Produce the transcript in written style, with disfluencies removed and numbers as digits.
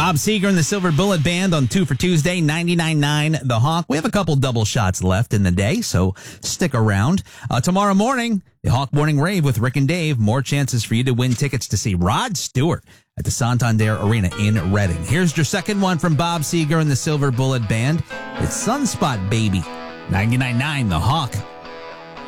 Bob Seger and the Silver Bullet Band on 2 for Tuesday, 99.9 The Hawk. We have a couple double shots left in the day, so stick around. Tomorrow morning, the Hawk Morning Rave with Rick and Dave. More chances for you to win tickets to see Rod Stewart at the Santander Arena in Reading. Here's your second one from Bob Seger and the Silver Bullet Band. It's Sunspot Baby, 99.9 The Hawk.